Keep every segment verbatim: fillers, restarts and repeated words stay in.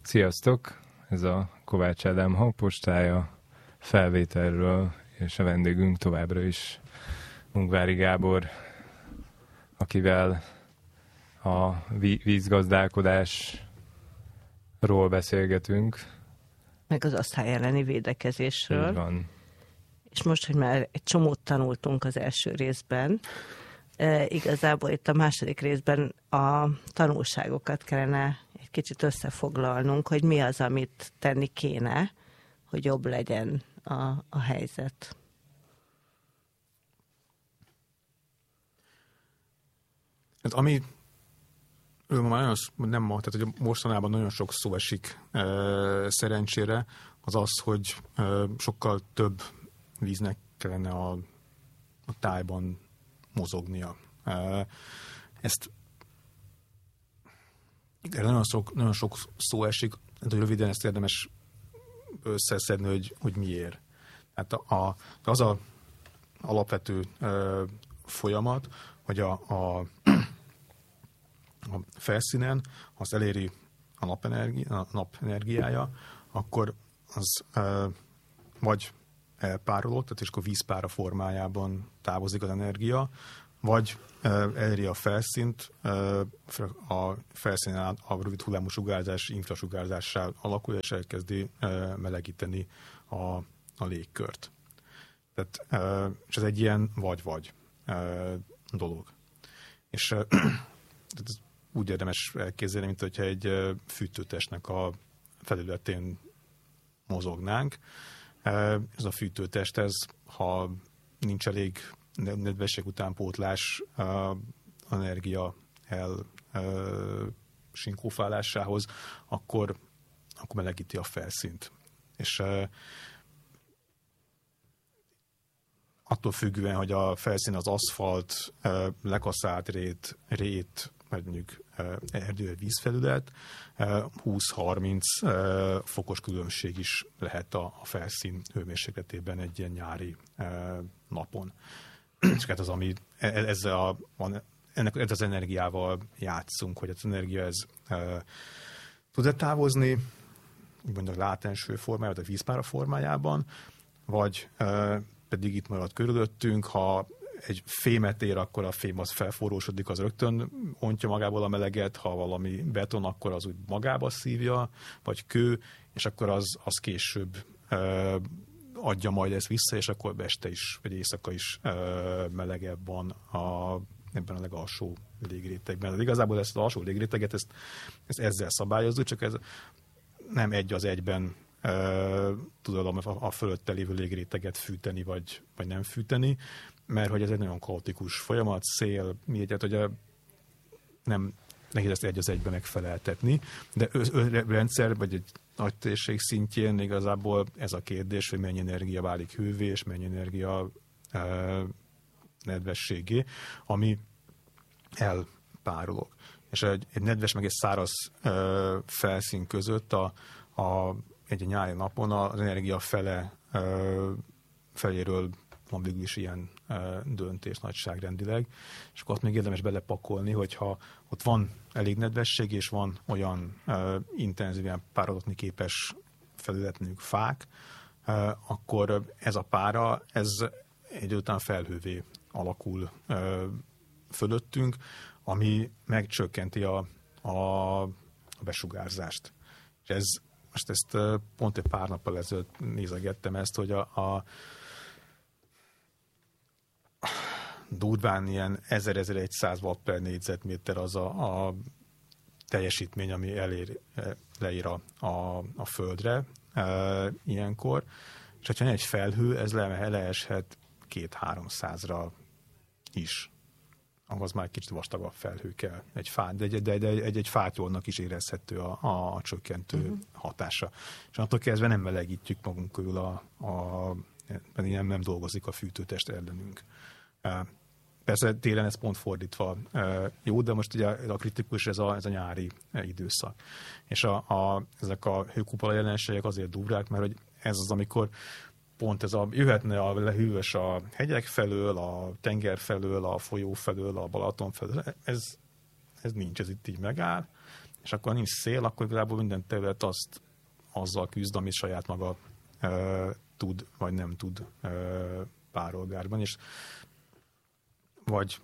Sziasztok! Ez a Kovács Ádám hangpostája, felvételről, és a vendégünk továbbra is Ungvári Gábor, akivel a vízgazdálkodásról beszélgetünk. Meg az asztály elleni védekezésről. Így van. És most, hogy már egy csomót tanultunk az első részben, e, igazából itt a második részben a tanulságokat kellene egy kicsit összefoglalnunk, hogy mi az, amit tenni kéne, hogy jobb legyen a, a helyzet. Hát ami ő ma nagyon, nem ma, tehát hogy mostanában nagyon sok szó esik e, szerencsére, az az, hogy e, sokkal több víznek kellene a, a tájban mozognia. E, ezt erre nagyon sok, nagyon sok szó esik, de röviden ezt érdemes összeszedni, hogy, hogy miért. Hát a, a, az a alapvető e, folyamat, hogy a, a, a felszínen, ha az eléri a napenergi, a napenergiája, akkor az e, vagy elpárolog, tehát és akkor vízpára formájában távozik az energia, vagy eléri a felszínt, a felszínen a rövid hullámú sugárzás infrasugárzással alakul, és elkezdi melegíteni a, a légkört. Tehát, és ez egy ilyen vagy-vagy dolog. És tehát ez úgy érdemes elképzelni, mint hogyha egy fűtőtestnek a felületén mozognánk. Ez a fűtőtest, ez, ha nincs elég nedvesség utánpótlás uh, energia el uh, sinkófálásához, akkor, akkor melegíti a felszínt. És uh, attól függően, hogy a felszín az aszfalt, uh, lekaszált rét, rét, vagy mondjuk uh, erdő, vízfelület, uh, húsz-harminc uh, fokos különbség is lehet a, a felszín hőmérsékletében egy ilyen nyári uh, napon. És hát az, ami ezzel a, ennek, ezzel az energiával játszunk, hogy az energia ez uh, tud-e távozni, úgymond a látens hőformájában, a vízpára formájában, vagy uh, pedig itt marad körülöttünk, ha egy fémet ér, akkor a fém az felforrósodik, az rögtön ontja magából a meleget, ha valami beton, akkor az úgy magába szívja, vagy kő, és akkor az, az később uh, adja majd ezt vissza, és akkor este is, vagy éjszaka is uh, melegebb van a, ebben a legalsó légrétegben. De igazából ezt az alsó légréteget, ezt, ezt ezzel szabályozzuk, csak ez nem egy az egyben uh, tudom a, a fölötte lévő légréteget fűteni, vagy, vagy nem fűteni, mert hogy ez egy nagyon kaotikus folyamat, szél, mi egyet, hogy a, nem nehéz ezt egy az egyben megfeleltetni, de rendszer, vagy egy nagy térség szintjén igazából ez a kérdés, hogy mennyi energia válik hővé, és mennyi energia e, nedvességé, ami elpárolog. És egy, egy nedves meg egy száraz e, felszín között a, a, egy nyári napon az energia fele e, feléről van végül is ilyen e, döntés nagyságrendileg, és akkor ott még érdemes belepakolni, hogyha ott van elég nedvesség, és van olyan e, intenzíven párodatni képes felület, mondjuk fák, e, akkor ez a pára, ez egy idő után felhővé alakul e, fölöttünk, ami megcsökkenti a, a, a besugárzást. És ez, most ezt e, pont egy pár nappal ezelőtt nézegettem ezt, hogy a, a durván ilyen ezer-ezerszáz watt per négyzetméter az a, a teljesítmény, ami elér, leír a, a, a földre e, ilyenkor. És ha egy felhő, ez le, leeshet két-háromszázra is. Ahhoz már egy kicsit vastagabb felhő kell. Egy fát, de egy, de egy, egy, egy fátyolnak is érezhető a, a, a csökkentő uh-huh. hatása. És attól kezdve nem melegítjük magunk körül, a, a, nem, nem dolgozik a fűtőtest ellenünk. Persze télen ez pont fordítva jó, de most ugye a kritikus ez a, ez a nyári időszak. És a, a, ezek a hőkupola jelenségek azért durvák, mert hogy ez az, amikor pont ez a, jöhetne a hűvös a hegyek felől, a tenger felől, a folyó felől, a Balaton felől, ez, ez nincs, ez itt így megáll, és akkor nincs szél, akkor igazából minden terület azt azzal küzd, amit saját maga ö, tud, vagy nem tud ö, párolgásban, és vagy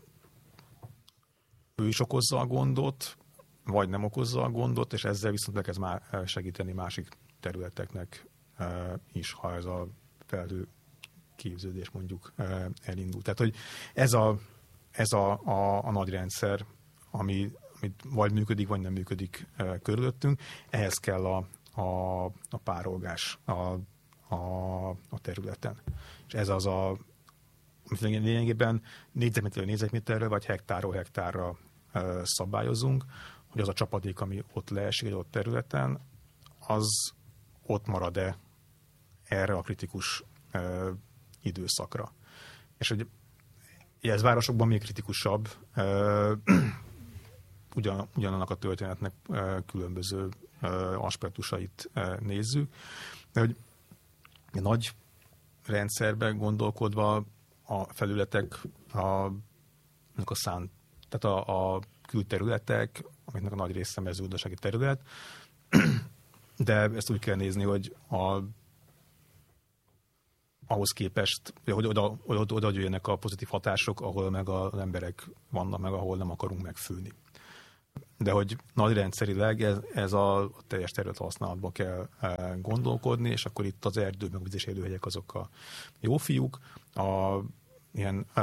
ő is okozza a gondot, vagy nem okozza a gondot, és ezzel viszont elkezd már segíteni másik területeknek ö, is, ha ez a felhő képződés mondjuk ö, elindul. Tehát, hogy ez a, ez a, a, a nagy rendszer, ami, amit vagy működik, vagy nem működik ö, körülöttünk, ehhez kell a A, a párolgás a, a, a területen. És ez az a, amit lényegében négyzetméterről négyzetméterről, vagy hektárról hektárra e, szabályozunk, hogy az a csapadék, ami ott leesik egy ott területen, az ott marad-e erre a kritikus e, időszakra. És hogy ez városokban még kritikusabb, e, ugyan, ugyanannak a történetnek e, különböző aspektusait nézzük. De hogy a nagy rendszerben gondolkodva a felületek, a, a szán, tehát a, a külterületek, amiknek a nagy része mezőgazdasági terület, de ezt úgy kell nézni, hogy a, ahhoz képest, hogy oda, oda, oda jöjjenek a pozitív hatások, ahol meg az emberek vannak, meg ahol nem akarunk megfőni. De hogy nagy rendszerileg ez, ez a teljes terület használatba kell e, gondolkodni, és akkor itt az erdő, meg vizes élőhelyek azok a jó fiúk, a ilyen e,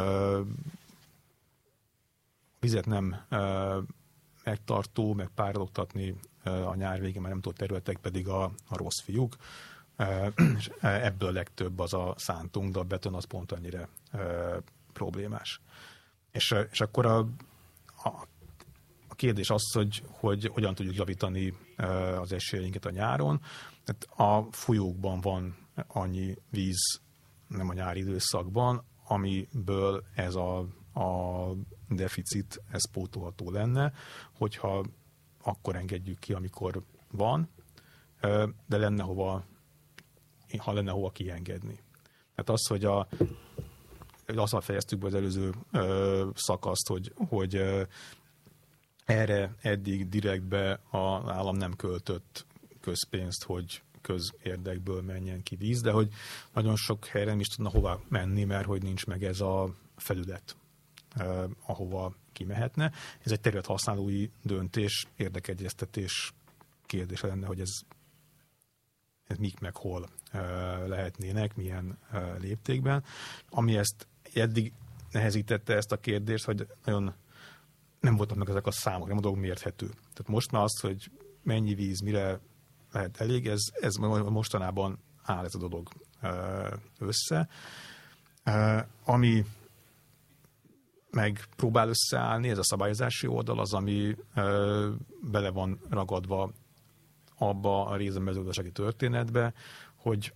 vizet nem e, megtartó, meg párologtatni e, a nyár végén, mert nem tudó területek pedig a, a rossz fiúk, e, és ebből a legtöbb az a szántunk, de a beton az pont annyira e, problémás. És, és akkor a, a A kérdés az, hogy, hogy hogyan tudjuk javítani az esélyeinket a nyáron. A folyókban van annyi víz, nem a nyári időszakban, amiből ez a, a deficit, ez pótolható lenne, hogyha akkor engedjük ki, amikor van, de lenne hova, ha lenne hova kiengedni. Tehát az, hogy a azt fejeztük be az előző szakaszt, hogy, hogy erre eddig direktbe az állam nem költött közpénzt, hogy közérdekből menjen ki víz, de hogy nagyon sok helyre nem is tudna hova menni, mert hogy nincs meg ez a felület, eh, ahova kimehetne. Ez egy területhasználói döntés, érdekegyeztetés kérdése lenne, hogy ez, ez mik meg hol eh, lehetnének, milyen eh, léptékben. Ami ezt eddig nehezítette ezt a kérdést, hogy nagyon nem voltak meg ezek a számok, nem a dolog mérthető. Tehát most már az, hogy mennyi víz, mire lehet elég, ez, ez mostanában áll ez a dolog össze. Ami meg próbál összeállni, ez a szabályozási oldal, az, ami bele van ragadva abba a részben mezőgazdasági történetbe, hogy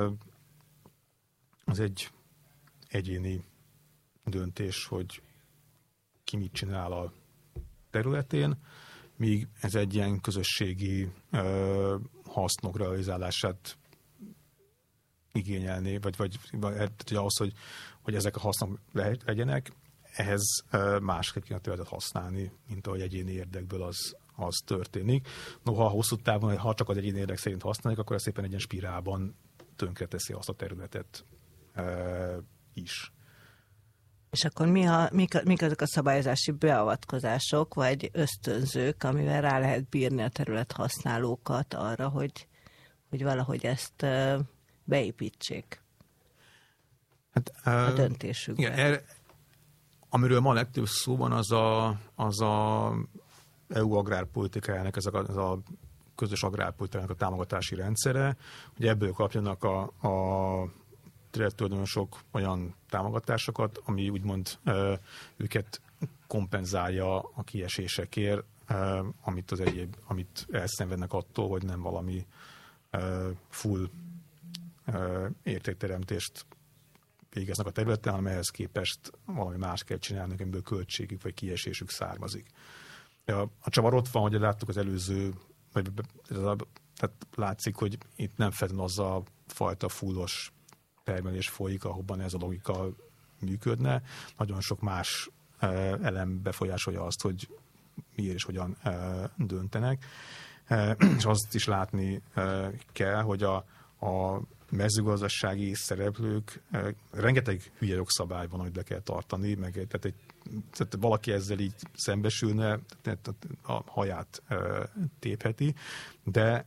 az egy egyéni döntés, hogy ki mit csinál a területén, míg ez egy ilyen közösségi ö, hasznok realizálását igényelné, vagy, vagy, vagy ahhoz, hogy, hogy ezek a hasznok le, legyenek, ehhez ö, másképp kéne a területet használni, mint ahogy egyéni érdekből az, az történik. Noha hosszú távon, ha csak az egyéni érdek szerint használjuk, akkor ez szépen egy ilyen spirálban tönkreteszi azt a területet ö, is. És akkor mi a, mik, mik azok a szabályozási beavatkozások, vagy ösztönzők, amivel rá lehet bírni a terület használókat arra, hogy, hogy valahogy ezt uh, beépítsék hát, a döntésükbe? Igen, erre, amiről ma legtöbb szó van, az a, az a é u agrárpolitikájának, ez a, ez a közös agrárpolitikának a támogatási rendszere. Ugye ebből kapjanak a, a területtulajdonosok olyan támogatásokat, ami úgymond őket kompenzálja a kiesésekért, amit az egyéb, amit elszenvednek attól, hogy nem valami full értékteremtést végeznek a területen, hanem ehhez képest valami más kell csinálni, amiből költségük vagy kiesésük származik. A csavar ott van, hogy láttuk az előző, vagy, tehát látszik, hogy itt nem feltétlenül az a fajta fullos termelés folyik, ahol ez a logika működne. Nagyon sok más elem befolyásolja azt, hogy miért és hogyan döntenek. És azt is látni kell, hogy a, a mezőgazdasági szereplők, rengeteg hülye jogszabály van, amit be kell tartani, meg tehát egy, tehát valaki ezzel így szembesülne, tehát a haját tépheti, de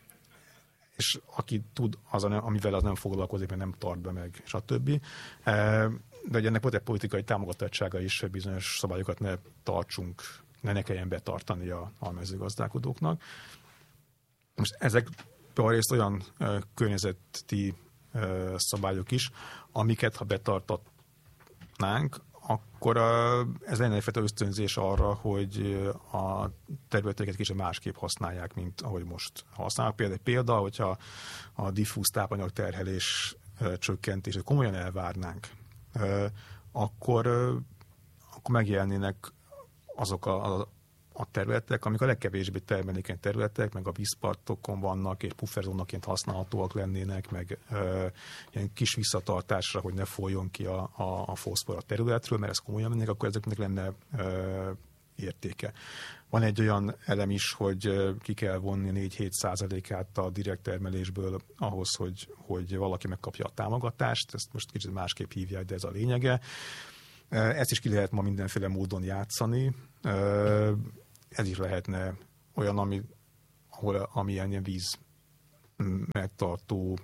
és aki tud, az, amivel az nem foglalkozik, mert nem tart be meg, stb. De hogy ennek volt egy politikai támogatottsága is, hogy bizonyos szabályokat ne tartsunk, ne ne kelljen betartani a, a mezőgazdálkodóknak. Most ezek részt olyan uh, környezeti uh, szabályok is, amiket ha betartatnánk, akkor uh, ez lenne egyfajta ösztönzés arra, hogy uh, a területeket kicsit másképp használják, mint ahogy most használnak. Például egy példa, hogyha a diffúz tápanyag terhelés uh, csökkentését komolyan elvárnánk, uh, akkor, uh, akkor megjelennének azok a, a a területek, amik a legkevésbé termelékeny területek, meg a vízpartokon vannak, és pufferzónaként használhatóak lennének, meg ö, ilyen kis visszatartásra, hogy ne folyjon ki a, a, a foszfor a területről, mert ez komolyan mennék, akkor ezeknek lenne ö, értéke. Van egy olyan elem is, hogy ki kell vonni négy-hét százalékát a direkt termelésből ahhoz, hogy, hogy valaki megkapja a támogatást, ezt most kicsit másképp hívják, de ez a lényege. Ezt is ki lehet ma mindenféle módon játszani. Ez is lehetne olyan, ami, ahol, ami ilyen víz megtartó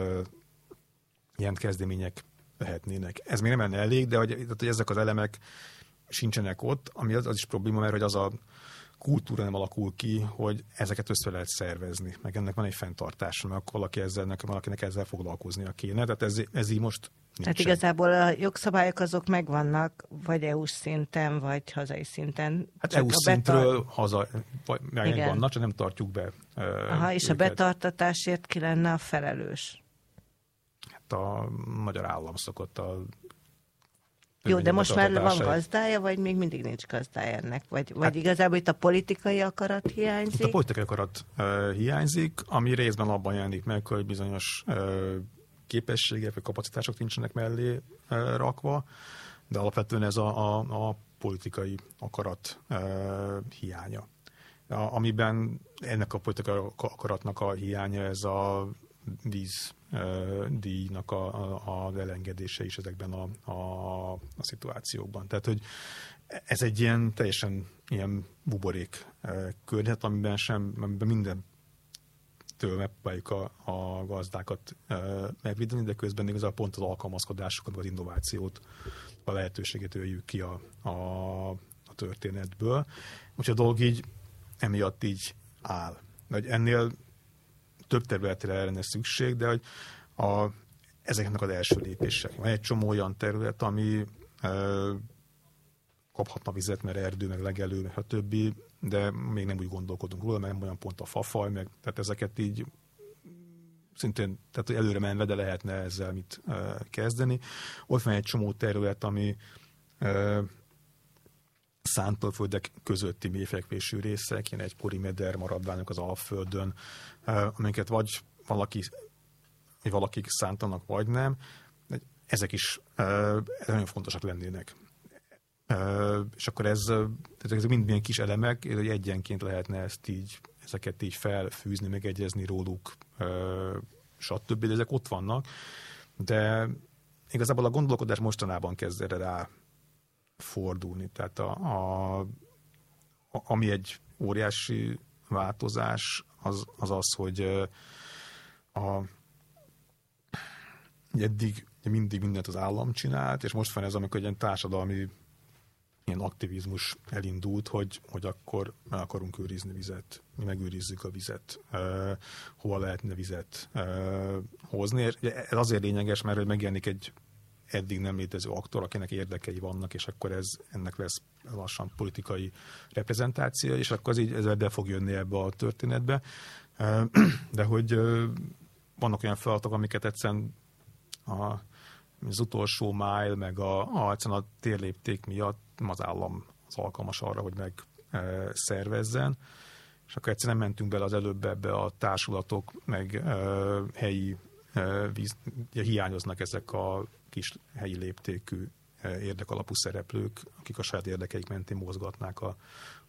ilyen kezdemények lehetnének. Ez még nem lenne elég, de hogy, hogy ezek az elemek sincsenek ott, ami az, az is probléma, mert hogy az a kultúra nem alakul ki, hogy ezeket össze lehet szervezni, meg ennek van egy fenntartása, mert akkor valaki ezzel, valakinek ezzel foglalkoznia kéne, tehát ez, ez így most nincsen. Tehát igazából a jogszabályok azok megvannak, vagy é u-s szinten, vagy hazai szinten. Hát é u-s szintről betar... haza, vagy megvannak, csak nem tartjuk be. Aha, és őket. A betartatásért ki lenne a felelős? Hát a magyar állam szokott a Jó, de most már van gazdája, vagy még mindig nincs gazdája ennek? Vagy, vagy hát, igazából itt a politikai akarat hiányzik? Itt a politikai akarat uh, hiányzik, ami részben abban jelenik meg, hogy bizonyos uh, képességek vagy kapacitások nincsenek mellé uh, rakva, de alapvetően ez a, a, a politikai akarat uh, hiánya. A, amiben ennek a politikai akaratnak a hiánya ez a víz uh, díjnak a, a, az elengedése is ezekben a, a, a szituációkban. Tehát, hogy ez egy ilyen teljesen ilyen buborék uh, környezet, amiben sem, amiben minden től megpróbáljuk a, a gazdákat uh, megvédeni, de közben igazából pont az alkalmazkodásokat, az innovációt, a lehetőséget öljük ki a, a, a történetből. Úgyhogy a dolog így emiatt így áll. Hogy ennél több területre erre lenne szükség, de hogy a, ezeknek az első lépések. Van egy csomó olyan terület, ami e, kaphatna vizet, mert erdő, meg legelő, meg a többi, de még nem úgy gondolkodunk róla, mert nem olyan pont a fafaj, meg, tehát ezeket így szintén, tehát előre menve, de lehetne ezzel mit e, kezdeni. Ott van egy csomó terület, ami e, szántóföldek közötti mélyfekvésű részek, ilyen egykori meder maradványok az Alföldön, amiket vagy valaki, vagy valakik szántanak, vagy nem. Ezek is nagyon fontosak lennének. És akkor ez, ezek mind milyen kis elemek, hogy egyenként lehetne ezt így, ezeket így felfűzni, megegyezni róluk, stb. De ezek ott vannak. De igazából a gondolkodás mostanában kezd erre rá fordulni. Tehát a, a, a, ami egy óriási változás, az az, az hogy a, eddig mindig mindent az állam csinált, és most van ez, amikor egy ilyen társadalmi ilyen aktivizmus elindult, hogy, hogy akkor meg akarunk őrizni vizet, mi megőrizzük a vizet, uh, hova lehetne vizet uh, hozni. Ez azért lényeges, mert megjelenik egy eddig nem létező aktor, akinek érdekei vannak, és akkor ez, ennek lesz lassan politikai reprezentáció, és akkor az így ez be fog jönni ebbe a történetbe. De hogy vannak olyan feladatok, amiket egyszerűen a, az utolsó májl, meg a, a, egyszerűen a térlépték miatt az állam az alkalmas arra, hogy megszervezzen, és akkor egyszerűen mentünk bele az előbb ebbe a társulatok, meg helyi víz, hiányoznak ezek a kis helyi léptékű érdekalapú szereplők, akik a saját érdekeik mentén mozgatnák a,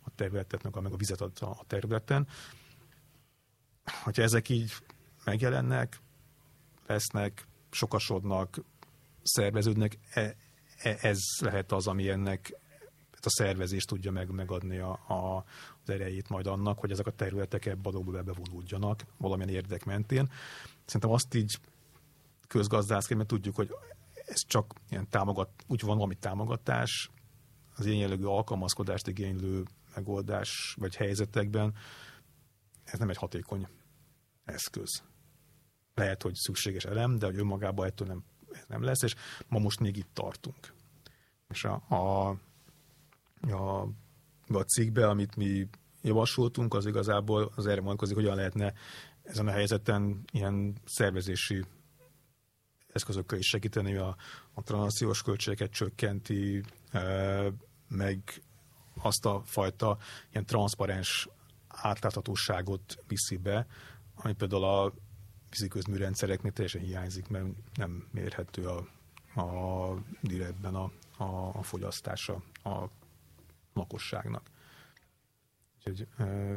a területet, meg a, meg a vizet a, a területen. Hogyha ezek így megjelennek, lesznek, sokasodnak, szerveződnek, e, e, ez lehet az, ami ennek a szervezést tudja meg, megadni a, a, az erejét majd annak, hogy ezek a területek ebbe a dolgokba bevonódjanak valamilyen érdek mentén. Szerintem azt így közgazdászként, mert tudjuk, hogy ez csak ilyen támogat, úgy van valami támogatás, az ilyen jellegű alkalmazkodást igénylő megoldás vagy helyzetekben, ez nem egy hatékony eszköz. Lehet, hogy szükséges elem, de hogy önmagában ettől nem, ez nem lesz, és ma most még itt tartunk. És a, a, a, a cikkbe, amit mi javasoltunk, az igazából az erre vonatkozik, hogyan lehetne ezen a helyzeten ilyen szervezési eszközökkel is segíteni, a, a tranzakciós költségeket csökkenti, e, meg azt a fajta ilyen transzparens átláthatóságot viszi be, ami például a víziközműrendszereknél teljesen hiányzik, mert nem mérhető a, a direktben a, a, a fogyasztása a lakosságnak. Úgyhogy e,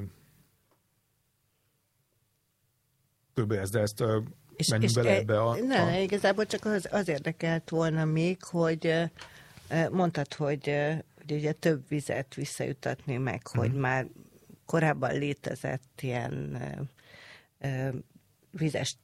kb. ez, de ezt e, és, menjünk és bele e, ebbe a... Nem, a... igazából csak az, az érdekelt volna még, hogy mondtad, hogy, hogy ugye több vizet visszajutatni meg, hmm. hogy már korábban létezett ilyen vizes